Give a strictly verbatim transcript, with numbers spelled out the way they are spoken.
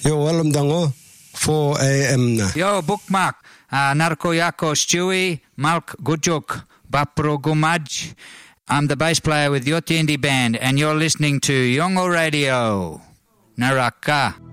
Yo, walam dango, four a.m. na. Yo, bookmark. Uh, Narko Yako Stewie, Malk Gujuk, Bapro Gumaj. I'm the bass player with Yotiendi Band, and you're listening to Yongo Radio. Naraka.